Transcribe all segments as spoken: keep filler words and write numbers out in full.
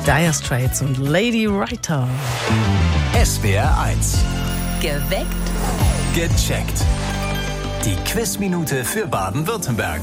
Dire Straits und Lady Writer. S W R eins. Geweckt. Gecheckt. Die Quizminute für Baden-Württemberg.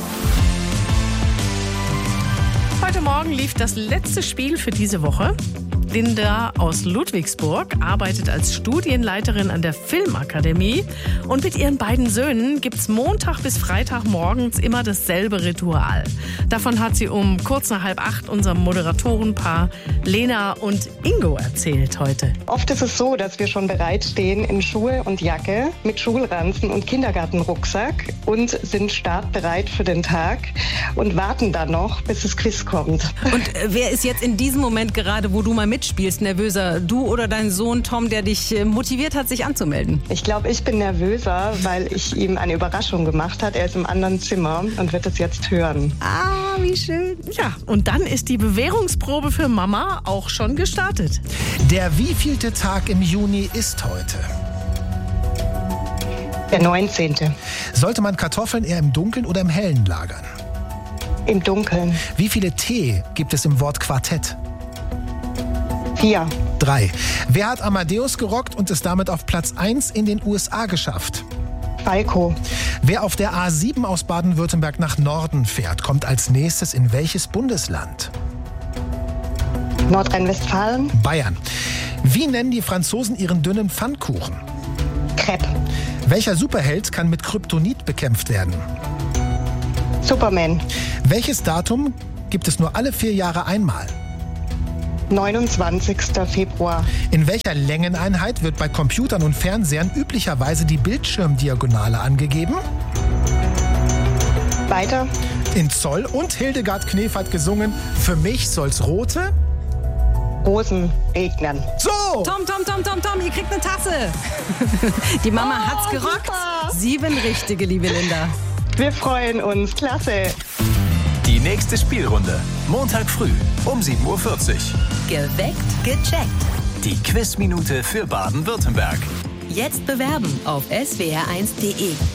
Heute Morgen lief das letzte Spiel für diese Woche. Linda aus Ludwigsburg arbeitet als Studienleiterin an der Filmakademie. Und mit ihren beiden Söhnen gibt's Montag bis Freitag morgens immer dasselbe Ritual. Davon hat sie um kurz nach halb acht unserem Moderatorenpaar Lena und Ingo erzählt heute. Oft ist es so, dass wir schon bereitstehen in Schuhe und Jacke mit Schulranzen und Kindergartenrucksack und sind startbereit für den Tag und warten dann noch, bis das Quiz kommt. Und äh, wer ist jetzt in diesem Moment gerade, wo du mal mitspielst, nervöser? Du oder dein Sohn Tom, der dich äh, motiviert hat, sich anzumelden? Ich glaube, ich bin nervöser, weil ich ihm eine Überraschung gemacht habe. Er ist im anderen Zimmer und wird es jetzt hören. Ah, wie schön. Ja, und dann ist die Bewährungsprobe für Mama auch schon gestartet. Der wievielte Tag im Juni ist heute? Der neunzehnte. Sollte man Kartoffeln eher im Dunkeln oder im Hellen lagern? Im Dunkeln. Wie viele T gibt es im Wort Quartett? Vier. Drei. Wer hat Amadeus gerockt und es damit auf Platz eins in den U S A geschafft? Falco. Wer auf der A sieben aus Baden-Württemberg nach Norden fährt, kommt als nächstes in welches Bundesland? Nordrhein-Westfalen. Bayern. Wie nennen die Franzosen ihren dünnen Pfannkuchen? Crepe. Welcher Superheld kann mit Kryptonit bekämpft werden? Superman. Welches Datum gibt es nur alle vier Jahre einmal? neunundzwanzigster Februar. In welcher Längeneinheit wird bei Computern und Fernsehern üblicherweise die Bildschirmdiagonale angegeben? Weiter. In Zoll. Und Hildegard Knef hat gesungen, für mich soll's rote Rosen regnen. So! Tom, Tom, Tom, Tom, Tom, ihr kriegt eine Tasse. Die Mama Oh, hat's gerockt. super. Sieben richtige, liebe Linda. Wir freuen uns. Klasse. Die nächste Spielrunde. Montag früh um sieben Uhr vierzig. Geweckt. Gecheckt. Die Quizminute für Baden-Württemberg. Jetzt bewerben auf s w r eins punkt d e.